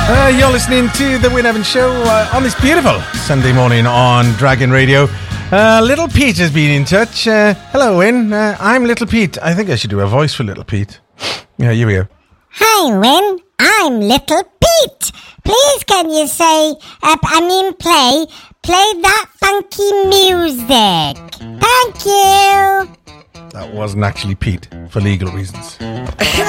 You're listening to the Win Evans Show on this beautiful Sunday morning on Dragon Radio. Little Pete has been in touch. Hello, Win. I'm Little Pete. I think I should do a voice for Little Pete. Yeah, here we go. Hi, Win. I'm Little Pete. Please can you say, play that funky music. Thank you. That wasn't actually Pete, for legal reasons.